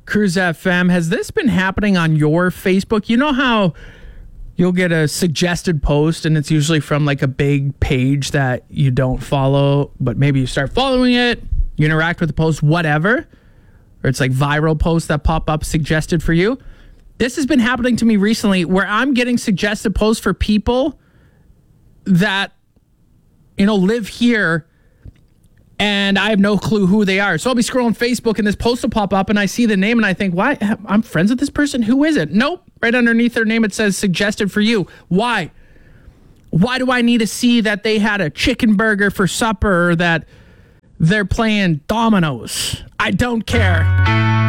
Cruise FM. Has this been happening on your Facebook? You know how you'll get a suggested post and it's usually from like a big page that you don't follow, but maybe you start following it, you interact with the post, whatever, or it's like viral posts that pop up suggested for you. This has been happening to me recently where I'm getting suggested posts for people that, live here, and I have no clue who they are. So I'll be scrolling Facebook and this post will pop up and I see the name and I think, why? I'm friends with this person? Who is it? Nope. Right underneath their name, it says suggested for you. Why? Why do I need to see that they had a chicken burger for supper or that they're playing dominoes? I don't care.